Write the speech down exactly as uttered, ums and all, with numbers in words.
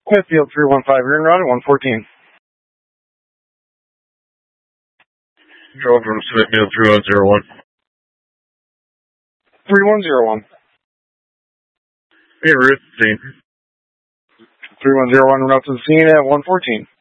Smithfield three one five, you're en route at one fourteen. Control from Smithfield three one zero one. three one zero one. Hey, Ruth, scene. three one zero one, route to the scene at one fourteen.